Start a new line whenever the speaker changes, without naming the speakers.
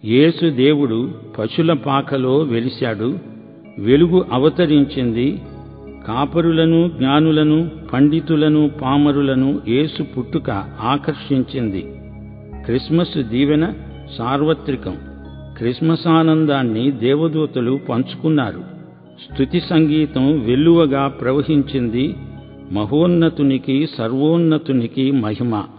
యేసు దేవుడు పశుల పాకలో వెలిశాడు, వెలుగు అవతరించింది. కాపరులను, జ్ఞానులను, పండితులను, పామరులను యేసు పుట్టుక ఆకర్షించింది. క్రిస్మస్ దీవెన సార్వత్రికం. క్రిస్మస్ ఆనందాన్ని దేవదూతలు పంచుకున్నారు. స్తుతి సంగీతం వెల్లువగా ప్రవహించింది. మహోన్నతునికి, సర్వోన్నతునికి మహిమ.